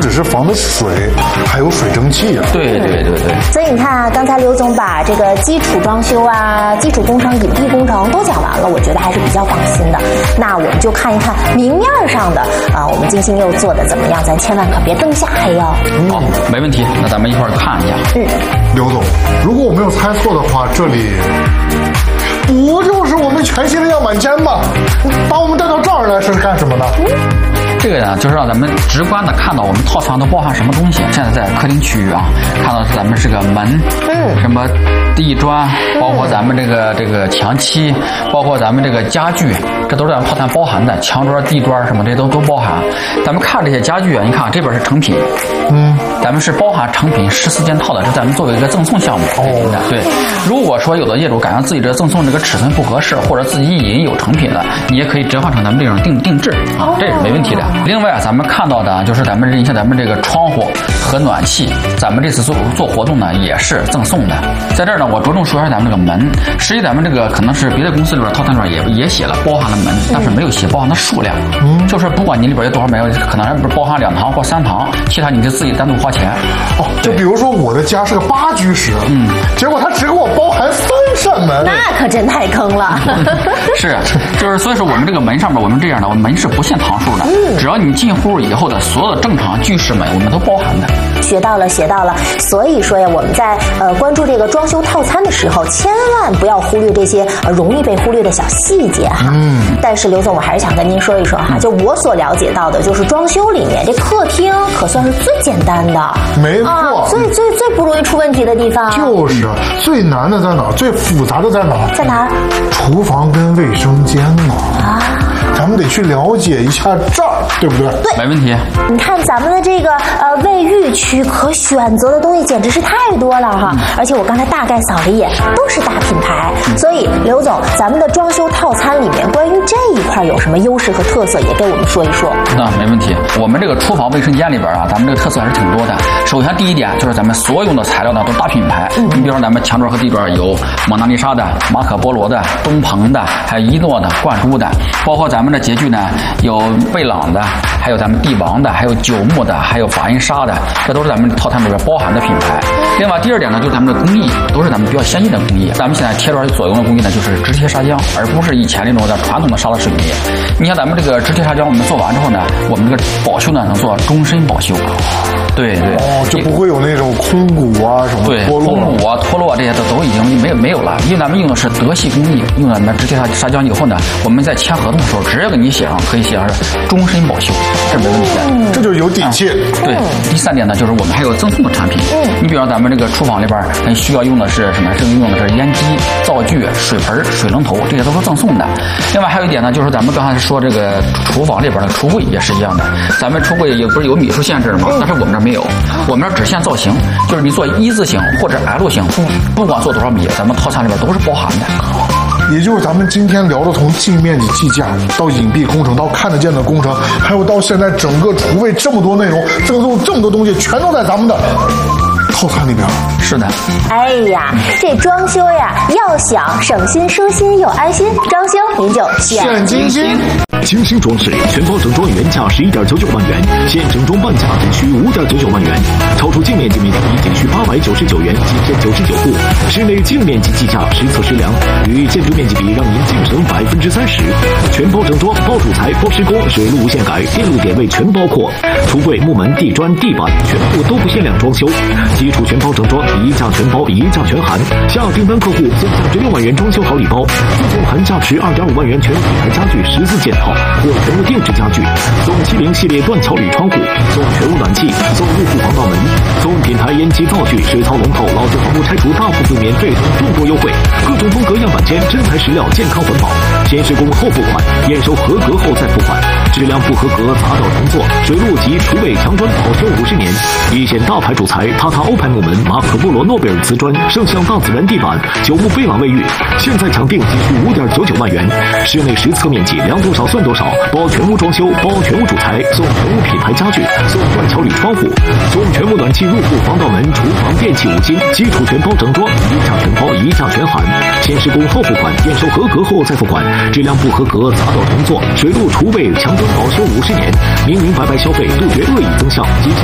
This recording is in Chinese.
只是防的水，还有水蒸气啊。 对。 所以你看啊，刚才刘总把这个基础装修啊、基础工程、隐蔽工程都讲完了，我觉得还是比较放心的。那我们就看一看明面上的啊，我们金星又做的怎么样？咱千万可别灯下黑哦。 好，没问题。那咱们一块儿看一下。 刘总，如果我没有猜错的话，这里不就是我们全新的样板间吗？把我们带到这儿来是干什么的？ 这个呢，就是让咱们直观的看到我们套餐都包含什么东西。现在在客厅区域啊，看到咱们这个门，什么地砖，包括咱们这个墙漆，包括咱们这个家具，这都是咱们套餐包含的。墙砖、地砖什么这些都包含。咱们看这些家具啊，你看这边是成品，咱们是包含成品14件套的，这咱们作为一个赠送项目。对。如果说有的业主感觉自己这赠送这个尺寸不合适，或者自己已经有成品了，你也可以折换成咱们这种定制啊，这是没问题的。另外，咱们看到的就是咱们这个窗户和暖气，咱们这次做活动呢也是赠送的。在这儿呢，我着重说一下咱们这个门。实际咱们这个可能是别的公司里边套餐里边也写了包含了门，但是没有写包含的数量。就是不管你里边有多少门，可能不是包含2堂或3堂，其他你就自己单独花钱。 就比如说我的家是个8居室，结果他只给我包含3扇门， 那可真太坑了。 是，就是所以说我们这个门上面我们这样的，我们门是不限堂数的，只要你进户以后的所有的正常居室门，我们都包含的。 学到了。所以说呀，我们在关注这个装修套餐的时候，千万不要忽略这些容易被忽略的小细节哈。但是刘总，我还是想跟您说一说哈，就我所了解到的，就是装修里面这客厅可算是最简单的， 没错， 最不容易出问题的地方。 就是最难的在哪儿？最复杂的在哪儿？ 在哪儿？ 厨房跟卫生间嘛。咱们得去了解一下这儿，对不对？ 对， 没问题。 你看咱们的这个卫浴区可选择的东西简直是太多了哈，而且我刚才大概扫了一眼，都是大品牌。所以刘总，咱们的装修套餐里面关于这一块有什么优势和特色，也给我们说一说。 那没问题。我们这个厨房卫生间里边啊，咱们这个特色还是挺多的。首先第一点就是咱们所用的材料呢都是大品牌，你比如说咱们墙砖和地砖有蒙娜丽莎的、马可波罗的、东鹏的，还有一诺的、冠珠的，包括咱们的洁具呢有贝朗的，还有咱们帝王的，还有九牧的，还有法印沙的，这都是咱们套餐里边包含的品牌。另外第二点呢，就是咱们的工艺都是咱们比较先进的工艺。咱们现在贴砖所用的工艺呢，就是直贴砂浆，而不是以前那种的传统的砂的水泥。你像咱们这个直贴砂浆，我们做完之后呢，我们这个保修呢能做终身保修。对， 就不会有那种空鼓啊什么脱落， 空鼓啊脱落这些都已经没有了，因为咱们用的是德系工艺，用咱们直贴砂浆以后呢，我们在签合同的时候直接给你写上，可以写上是终身保修，这没问题的， 这就有底气。 对，第三点呢，就是我们还有赠送的产品。你比如咱们这个厨房里边需要用的是什么？用的是烟机、灶具、水盆、水龙头，这些都是赠送的。另外还有一点呢，就是咱们刚才说这个厨房里边的橱柜也是一样的。咱们橱柜也不是有米数限制吗？但是我们这没有，我们这只限造型，就是你做一字形或者 L 型，不管做多少米，咱们套餐里边都是包含的。 也就是咱们今天聊的，从净面积计价到隐蔽工程，到看得见的工程，还有到现在整个厨卫这么多内容，赠送这么多东西，全都在咱们的套餐里边。 是的。 哎呀，这装修呀，要想省心、舒心又安心，装修您就选金星。 金星装饰全包整装原价11.99万元，现整装半价仅需5.99万元，超出净面积面积仅需899元，仅限99户。室内净面积计价实测实量，与建筑面积比让您净省30%。全包整装，包主材、包施工、水路无限改，电路点位全包括。橱柜、木门、地砖、地板全部都不限量装修，基础全包整装，一价全包，一价全含。下订单客户送价值6万元装修好礼包，附送含价值2.5万元全屋品牌家具14件套或全屋定制家具，送70系列断桥铝窗户，送全屋暖气，送入户防盗门，送品牌烟机、灶具、水槽龙头、老旧房屋拆除大部分免费等众多优惠。各种风格样板间，真材实料，健康环保，先施工后付款，验收合格后再付款，质量不合格砸掉重做。水路及厨卫墙砖保修50年，一线大牌主材塔塔欧派木门、马可波罗诺贝尔瓷砖、圣象大自然地板、九牧贝朗卫浴，现在抢订仅需5.99万元。室内实测面积量多少算多少，包全屋装修，包全屋主材，送全屋品牌家具，送断桥铝窗户，送全屋暖气入户防盗门、厨房电器5金，基础全包整装，一价全包，一价全含，先施工后付款，验收合格后再付款，质量不合格砸掉重做。水路厨卫墙砖保修50年，明明白白消费，杜绝恶意增项。